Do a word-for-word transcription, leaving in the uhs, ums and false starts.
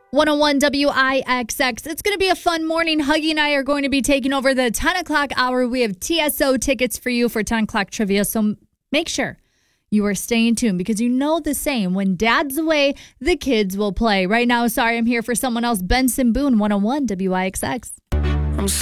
one oh one W I X X. It's going to be a fun morning. Huggy and I are going to be taking over the ten o'clock hour. We have T S O tickets for you for ten o'clock trivia, so make sure you are staying tuned because you know the saying, when dad's away, the kids will play. Right now, sorry, I'm here for someone else. Benson Boone, one oh one W I X X.